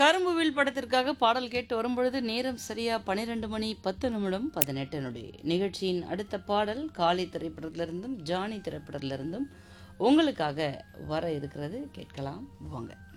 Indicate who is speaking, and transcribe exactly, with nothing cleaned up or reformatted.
Speaker 1: கரும்புவில் படத்திற்காக பாடல் கேட்டு வரும்பொழுது நேரம் சரியா பன்னிரண்டு மணி பத்து நிமிடம் பதினெட்டு நொடி. நிகழ்ச்சியின் அடுத்த பாடல் காளி திரைப்படத்திலிருந்தும் ஜானி திரைப்படத்திலிருந்தும் உங்களுக்காக வர இருக்கிறது. கேட்கலாம் வாங்க.